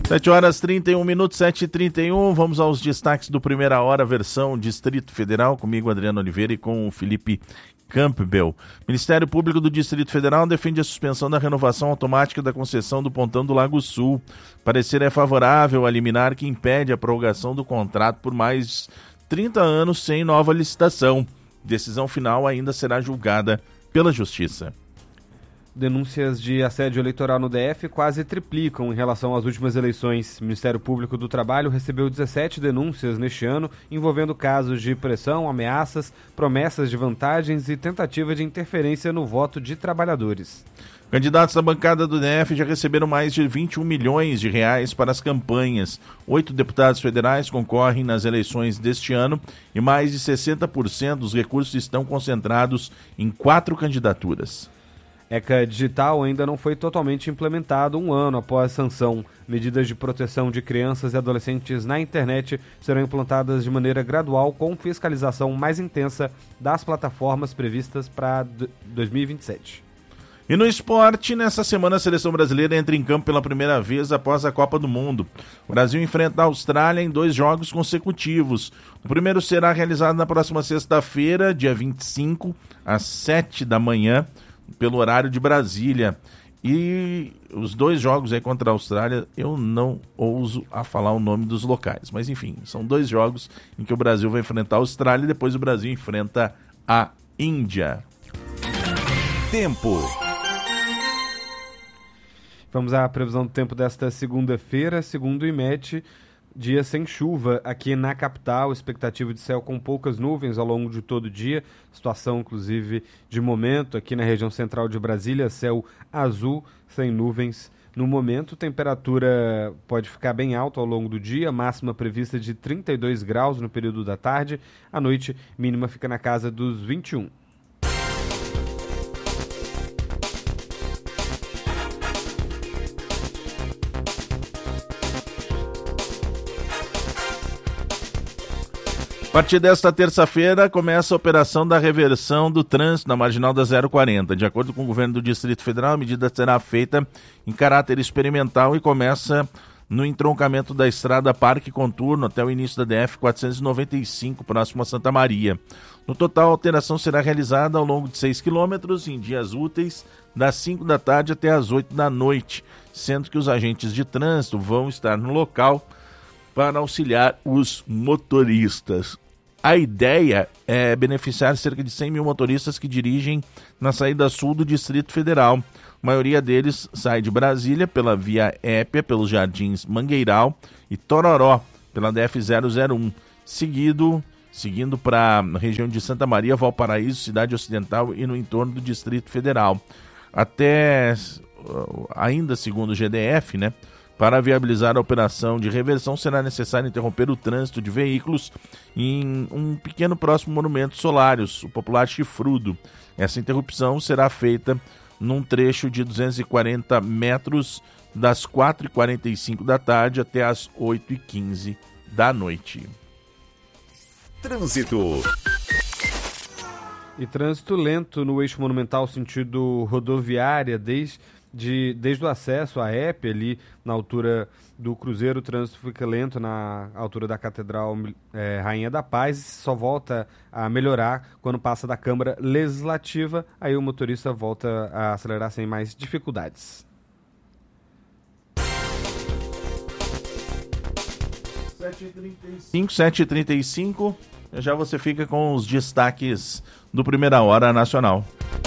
7h31, 7h31. Vamos aos destaques do Primeira Hora, versão Distrito Federal, comigo, Adriano Oliveira, e com o Felipe Campbell. Ministério Público do Distrito Federal defende a suspensão da renovação automática da concessão do Pontão do Lago Sul. Parecer é favorável a liminar que impede a prorrogação do contrato por mais 30 anos sem nova licitação. Decisão final ainda será julgada pela Justiça. Denúncias de assédio eleitoral no DF quase triplicam em relação às últimas eleições. O Ministério Público do Trabalho recebeu 17 denúncias neste ano, envolvendo casos de pressão, ameaças, promessas de vantagens e tentativa de interferência no voto de trabalhadores. Candidatos da bancada do DF já receberam mais de 21 milhões de reais para as campanhas. 8 deputados federais concorrem nas eleições deste ano e mais de 60% dos recursos estão concentrados em 4 candidaturas. ECA Digital ainda não foi totalmente implementado um ano após a sanção. Medidas de proteção de crianças e adolescentes na internet serão implantadas de maneira gradual, com fiscalização mais intensa das plataformas previstas para 2027. E no esporte, nessa semana a seleção brasileira entra em campo pela primeira vez após a Copa do Mundo. O Brasil enfrenta a Austrália em 2 jogos consecutivos. O primeiro será realizado na próxima sexta-feira, dia 25, às 7 da manhã, pelo horário de Brasília. E os 2 jogos aí contra a Austrália, eu não ouso a falar o nome dos locais. Mas enfim, são 2 jogos em que o Brasil vai enfrentar a Austrália e depois o Brasil enfrenta a Índia. Tempo. Vamos à previsão do tempo desta segunda-feira, segundo o IMET. Dia sem chuva aqui na capital, expectativa de céu com poucas nuvens ao longo de todo o dia, situação inclusive de momento aqui na região central de Brasília, céu azul, sem nuvens no momento. Temperatura pode ficar bem alta ao longo do dia, máxima prevista de 32 graus no período da tarde, à noite mínima fica na casa dos 21. A partir desta terça-feira, começa a operação da reversão do trânsito na Marginal da 040. De acordo com o governo do Distrito Federal, a medida será feita em caráter experimental e começa no entroncamento da estrada Parque Contorno até o início da DF 495, próximo a Santa Maria. No total, a alteração será realizada ao longo de 6 quilômetros em dias úteis, das 5 da tarde até as 8 da noite, sendo que os agentes de trânsito vão estar no local para auxiliar os motoristas. A ideia é beneficiar cerca de 100 mil motoristas que dirigem na saída sul do Distrito Federal. A maioria deles sai de Brasília pela via Épia, pelos Jardins Mangueiral e Tororó, pela DF-001, seguindo para a região de Santa Maria, Valparaíso, Cidade Ocidental e no entorno do Distrito Federal. Até, ainda segundo o GDF, para viabilizar a operação de reversão, será necessário interromper o trânsito de veículos em um pequeno próximo monumento Solários, o popular Chifrudo. Essa interrupção será feita num trecho de 240 metros, das 4h45 da tarde até as 8h15 da noite. Trânsito. E trânsito lento no eixo monumental sentido rodoviária, desde o acesso à EP, ali na altura do Cruzeiro, o trânsito fica lento na altura da Catedral Rainha da Paz, só volta a melhorar quando passa da Câmara Legislativa, aí o motorista volta a acelerar sem mais dificuldades. 7h35, já você fica com os destaques do Primeira Hora Nacional.